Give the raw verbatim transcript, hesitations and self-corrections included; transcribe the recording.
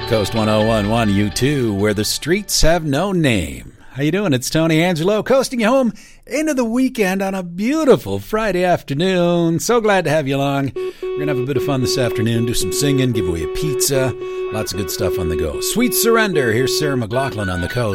Coast one oh one point one, U two, where the streets have no name. How you doing? It's Tony Angelo, coasting you home into the weekend on a beautiful Friday afternoon. So glad to have you along. We're going to have a bit of fun this afternoon, do some singing, give away a pizza, lots of good stuff on the go. Sweet Surrender, here's Sarah McLachlan on the Coast.